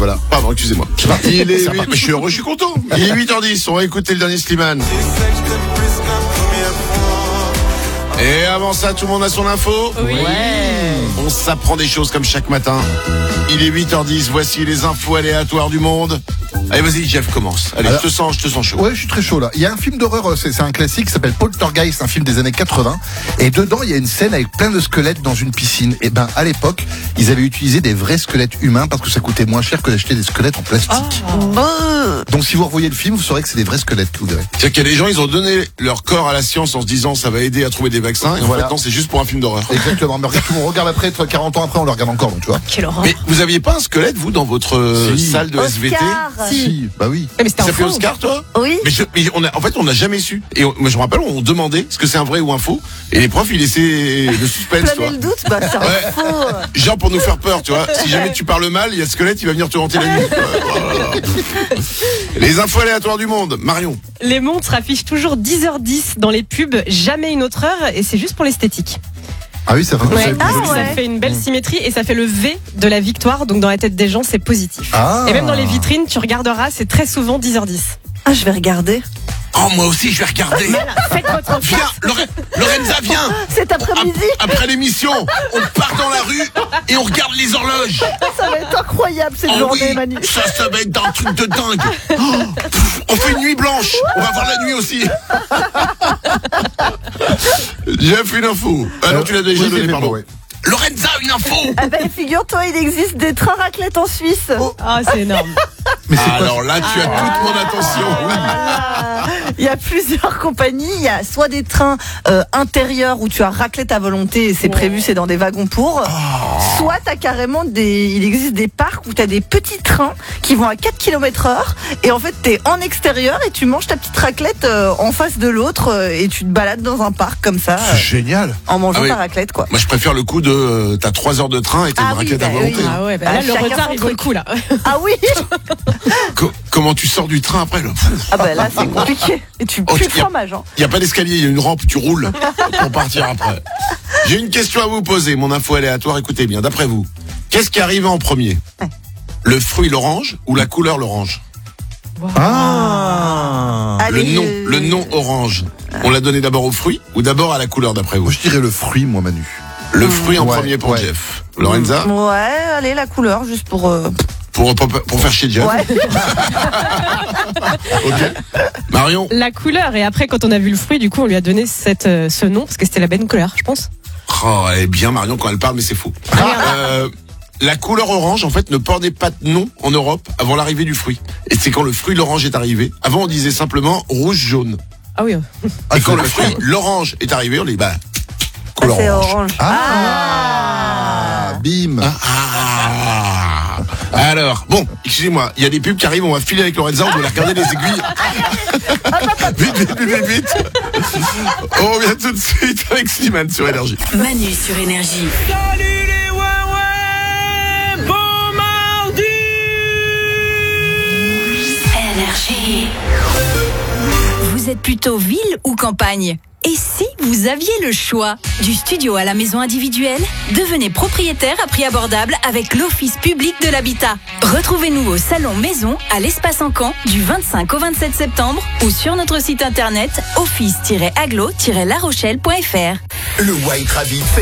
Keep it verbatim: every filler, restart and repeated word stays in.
voilà. Pardon, excusez-moi. C'est parti. Il est huit... Mais je suis heureux, je suis content. Il est huit heures dix. On va écouter le dernier Slimane. Et avant ça, tout le monde a son info. Oui. Ouais. On s'apprend des choses comme chaque matin. Il est huit heures dix. Voici les infos aléatoires du monde. Allez, vas-y, Jeff, commence. Allez, Alors, je te sens, je te sens chaud. Ouais, je suis très chaud là. Il y a un film d'horreur, c'est, c'est un classique, qui s'appelle Poltergeist, un film des années quatre-vingts. Et dedans, il y a une scène avec plein de squelettes dans une piscine. Et ben, à l'époque, ils avaient utilisé des vrais squelettes humains parce que ça coûtait moins cher que d'acheter des squelettes en plastique. Oh. Donc, si vous revoyez le film, vous saurez que c'est des vrais squelettes que vous verrez. C'est-à-dire qu'il y a des gens, ils ont donné leur corps à la science en se disant ça va aider à trouver des vaccins. Et en voilà. fait, non, c'est juste pour un film d'horreur. Exactement. Mais regarde, tout le monde regarde après, quarante ans après, on le regarde encore, donc tu vois. Quelle horreur. Mais vous aviez pas un squelette, vous, dans votre Si. salle de S V T? Oscar. Si. si, bah oui. Mais c'était Ça un fait faux. Oscar, toi? Oui. Mais, je, mais on a, en fait, on n'a jamais su. Et on, moi, je me rappelle, on demandait ce que c'est un vrai ou un faux. Et les profs, ils laissaient le suspense, Planer toi. le doute, bah c'est Ouais. un faux. Genre pour nous faire peur, tu vois. Si jamais tu parles mal, il y a ce squelette, il va venir te hanter la nuit. Oh là là. Les infos aléatoires du monde. Marion. Les montres affichent toujours dix heures dix dans les pubs, jamais une autre heure, et c'est juste pour l'esthétique. Ah oui, ça fait Ouais, ça fait Ah joli. ça ouais. fait une belle symétrie et ça fait le V de la victoire, donc dans la tête des gens, c'est positif. Ah. Et même dans les vitrines, tu regarderas, c'est très souvent dix heures dix. Ah, je vais regarder. Oh, moi aussi, je vais regarder. Faites votre Viens, Lore- Lorenza, viens. Cet après-midi, Après l'émission, on part dans la rue et on regarde les horloges. ça va être incroyable cette Oh journée, oui, Manu. ça, ça va être un truc de dingue. Oh, pff, on fait une nuit blanche. On va voir la nuit aussi. Jeff, une info. Ah non, tu l'as déjà Oui, donné, c'est pardon. bon, ouais. Lorenza, une info. Ah ben, figure-toi, il existe des trains raclette en Suisse. Ah, c'est énorme. Mais c'est quoi Alors là, tu as toute mon attention. Ah, il y a plusieurs compagnies. Il y a soit des trains euh, intérieurs où tu as raclette à volonté et c'est Wow. prévu, c'est dans des wagons pour. Soit tu as carrément des. Il existe des parcs où tu as des petits trains qui vont à quatre kilomètres heure et en fait tu es en extérieur et tu manges ta petite raclette euh, en face de l'autre euh, et tu te balades dans un parc comme ça euh, C'est génial. en mangeant Ah oui. ta raclette quoi. Moi, je préfère le coup de euh, t'as trois heures de train et t'as Ah une oui, raclette à bah volonté. oui. Ah ouais, bah Ah, là, le chacun retard, son il vaut le truc. coup, là. Ah oui. Co- comment tu sors du train après là? Ah bah là c'est compliqué. Et tu Oh, pues tu- le fromage. Hein. Il n'y a pas d'escalier, il y a une rampe, tu roules pour partir après. J'ai une question à vous poser, mon info aléatoire, écoutez bien. D'après vous, qu'est-ce qui arrive en premier? Le fruit l'orange ou la couleur l'orange? Ah. Le Allez, nom, euh, le nom orange. On l'a donné d'abord au fruit ou d'abord à la couleur d'après vous? Moi, je dirais le fruit, moi, Manu. Le fruit en Ouais, premier pour ouais. Jeff. Lorenza, Ouais, allez la couleur juste pour. euh, pour, pour, pour faire chier Jeff. Ouais. Ok. Marion, La couleur, et après, quand on a vu le fruit, du coup, on lui a donné cette, euh, ce nom, parce que c'était la bonne couleur, je pense. oh, elle est bien Marion quand elle parle, mais c'est faux. Euh, la couleur orange, en fait, ne portait pas de nom en Europe avant l'arrivée du fruit. Et c'est quand le fruit l'orange est arrivé. Avant, on disait simplement rouge-jaune. Ah oui. Ah, Et quand c'est le pas fruit cher. l'orange est arrivé, on dit bah Ah, couleur c'est orange. orange. Ah, bim. Ah. Alors, bon, excusez-moi, il y a des pubs qui arrivent, on va filer avec Lorenza, on doit aller regarder les aiguilles. Vite, vite, vite, vite, vite. On revient tout de suite avec Slimane sur Énergie. Manu sur Énergie. Salut les ouais bon mardi. Énergie. Vous êtes plutôt ville ou campagne? Et si vous aviez le choix? Du studio à la maison individuelle, devenez propriétaire à prix abordable avec l'Office public de l'habitat. Retrouvez-nous au Salon Maison à l'Espace Encan du vingt-cinq au vingt-sept septembre ou sur notre site internet office tiret aglo tiret larochelle point fr. Le White Rabbit fait